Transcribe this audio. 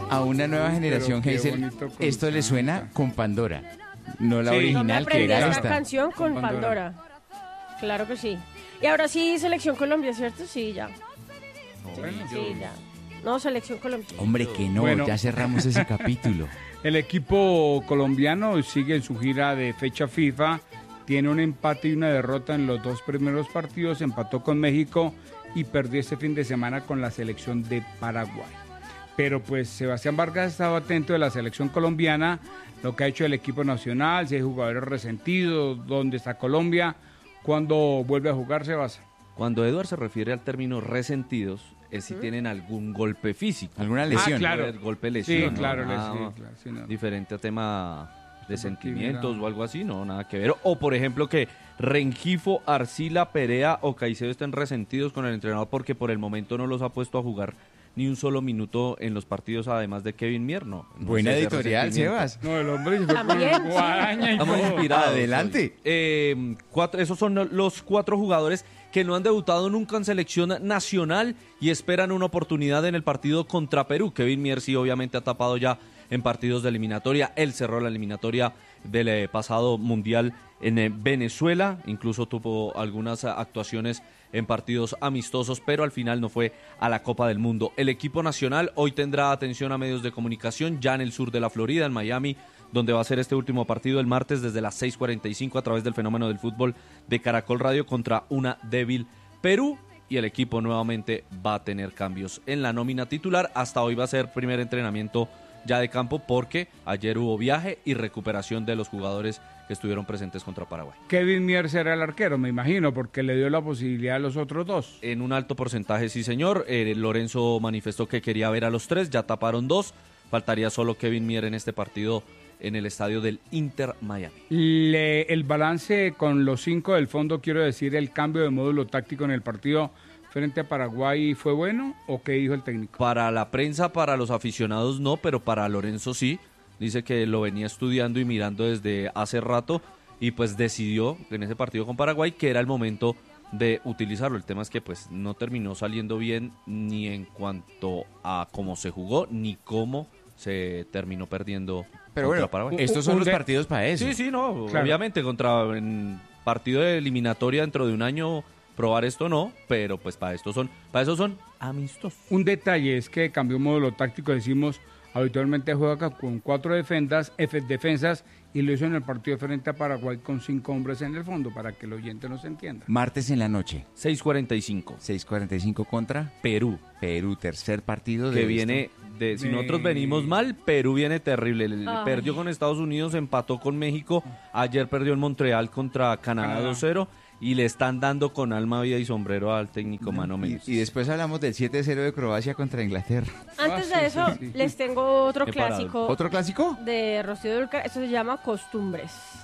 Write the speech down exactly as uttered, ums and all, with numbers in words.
A una nueva generación, Hazel, esto le suena con Pandora, no la sí. original no que era esta. Canción con, con Pandora. Pandora. Claro que sí. Y ahora sí, Selección Colombia, ¿cierto? Sí, ya. No, bueno, sí, yo... ya. No, Selección Colombia. Hombre, que no, bueno, ya cerramos ese capítulo. El equipo colombiano sigue en su gira de fecha FIFA, tiene un empate y una derrota en los dos primeros partidos, empató con México y perdió este fin de semana con la selección de Paraguay. Pero pues Sebastián Vargas ha estado atento de la selección colombiana, lo que ha hecho el equipo nacional, si hay jugadores resentidos, dónde está Colombia, cuándo vuelve a jugar, Sebastián. Cuando Eduard se refiere al término resentidos, es si ¿Mm? tienen algún golpe físico. ¿Alguna lesión? Ah, claro. El golpe lesión. Sí, claro, ¿no? les, Nada, sí, claro sí, no. Diferente a tema de sentimientos o algo así, no, nada que ver. O por ejemplo que Rengifo, Arcila, Perea o Caicedo estén resentidos con el entrenador porque por el momento no los ha puesto a jugar ni un solo minuto en los partidos, además de Kevin Mier, no. no Buena editorial, Sebas. No, el hombre se fue con guadaña y Estamos inspirados. Adelante. Eh, cuatro, esos son los cuatro jugadores que no han debutado nunca en selección nacional y esperan una oportunidad en el partido contra Perú. Kevin Mier sí obviamente ha tapado ya en partidos de eliminatoria. Él cerró la eliminatoria del eh, pasado mundial en eh, Venezuela, incluso tuvo algunas actuaciones en partidos amistosos, pero al final no fue a la Copa del Mundo. El equipo nacional hoy tendrá atención a medios de comunicación ya en el sur de la Florida, en Miami, donde va a ser este último partido el martes desde las seis cuarenta y cinco a través del Fenómeno del Fútbol de Caracol Radio contra una débil Perú. Y el equipo nuevamente va a tener cambios en la nómina titular. Hasta hoy va a ser primer entrenamiento ya de campo porque ayer hubo viaje y recuperación de los jugadores que estuvieron presentes contra Paraguay. Kevin Mier será el arquero, me imagino, porque le dio la posibilidad a los otros dos. En un alto porcentaje, sí señor. Eh, Lorenzo manifestó que quería ver a los tres, ya taparon dos. Faltaría solo Kevin Mier en este partido en el estadio del Inter Miami. Le, el balance con los cinco del fondo, quiero decir, el cambio de módulo táctico en el partido frente a Paraguay, ¿fue bueno o qué dijo el técnico? Para la prensa, para los aficionados no, pero para Lorenzo sí. Dice que lo venía estudiando y mirando desde hace rato y pues decidió en ese partido con Paraguay que era el momento de utilizarlo. El tema es que pues no terminó saliendo bien ni en cuanto a cómo se jugó ni cómo se terminó perdiendo pero contra bueno, Paraguay. Estos son los partidos para eso. Sí, sí, no, claro. Obviamente contra en partido de eliminatoria dentro de un año probar esto no, pero pues para esto son, para eso son amistosos. Un detalle es que cambió módulo táctico, decimos, habitualmente juega con cuatro defensas, F defensas y lo hizo en el partido frente a Paraguay con cinco hombres en el fondo, para que el oyente nos entienda. Martes en la noche. seis cuarenta y cinco. seis cuarenta y cinco contra Perú. Perú, tercer partido de que viene de, si nosotros venimos mal, Perú viene terrible. Ay. Perdió con Estados Unidos, empató con México, ayer perdió en Montreal contra Canadá, Canadá. dos cero. Y le están dando con alma, vida y sombrero al técnico Mano Menezes. Y, y después hablamos del siete cero de Croacia contra Inglaterra. Antes de eso, sí, sí, sí. les tengo otro clásico. ¿Otro clásico? De Rocío Dúrcal, esto se llama Costumbres.